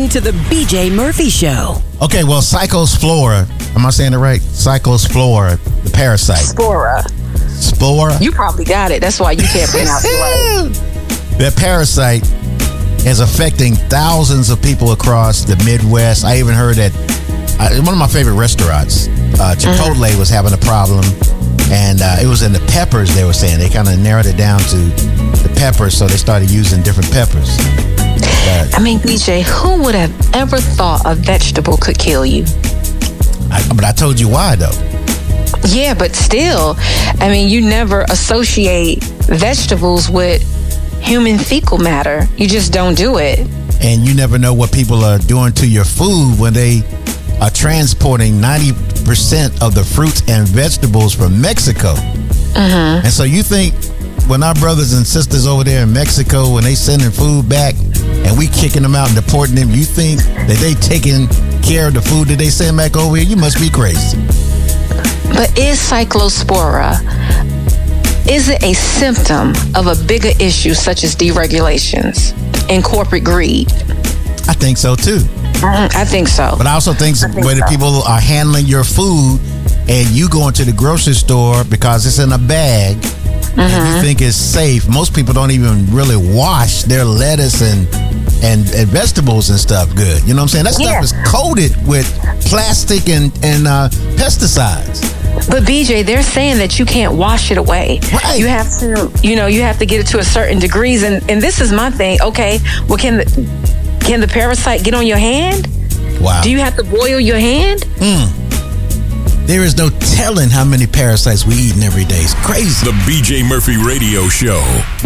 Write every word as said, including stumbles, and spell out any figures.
listening to the B J Murphy Show. Okay, well, Cyclospora, am I saying it right? Cyclospora, the parasite. Spora. Spora? You probably got it. That's why you can't pronounce it right. That parasite is affecting thousands of people across the Midwest. I even heard that uh, one of my favorite restaurants, uh, Chipotle, mm-hmm. was having a problem. And uh, it was in the peppers, they were saying. They kind of narrowed it down to the peppers, so they started using different peppers. Uh, I mean, B J, who would have ever thought a vegetable could kill you? I, but I told you why, though. Yeah, but still, I mean, you never associate vegetables with human fecal matter. You just don't do it. And you never know what people are doing to your food when they are transporting ninety percent of the fruits and vegetables from Mexico. Mm-hmm. And so you think when our brothers and sisters over there in Mexico, when they sending food back and we kicking them out and deporting them, you think that they taking care of the food that they send back over here? You must be crazy. But is Cyclospora, is it a symptom of a bigger issue such as deregulations and corporate greed? I think so too. Mm, I think so. But I also think, I think whether so. people are handling your food and you go into the grocery store because it's in a bag, mm-hmm. and you think it's safe. Most people don't even really wash their lettuce and, and and vegetables and stuff good. You know what I'm saying? That stuff Yeah. is coated with plastic and, and uh, pesticides. But B J, they're saying that you can't wash it away. Right. You have to, you know, you have to get it to a certain degrees. And, and this is my thing. Okay, well, can the can the parasite get on your hand? Wow. Do you have to boil your hand? Mm. There is no telling how many parasites we eating every day. It's crazy. The B J Murphy Radio Show.